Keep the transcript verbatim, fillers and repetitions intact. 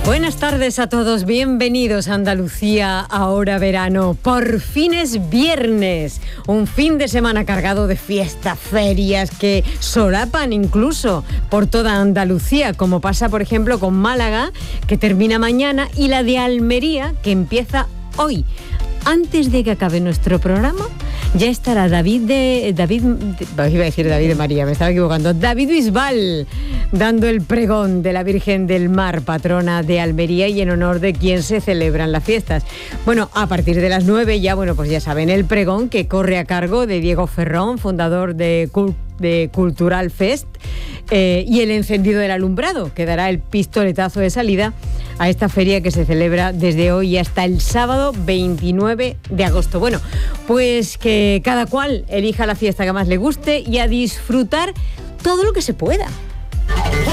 Buenas tardes a todos, bienvenidos a Andalucía, ahora verano. Por fin es viernes, un fin de semana cargado de fiestas, ferias que solapan incluso por toda Andalucía, como pasa por ejemplo con Málaga, que termina mañana, y la de Almería, que empieza hoy. Antes de que acabe nuestro programa, ya estará David de... David, de, iba a decir David de María, me estaba equivocando. David Bisbal, dando el pregón de la Virgen del Mar, patrona de Almería, y en honor de quien se celebran las fiestas. Bueno, a partir de las nueve ya, bueno, pues ya saben, el pregón que corre a cargo de Diego Ferrón, fundador de, Cul- de Cultural Fest, eh, y el encendido del alumbrado, que dará el pistoletazo de salida a esta feria que se celebra desde hoy hasta el sábado veintinueve de agosto. Bueno, pues que cada cual elija la fiesta que más le guste y a disfrutar todo lo que se pueda.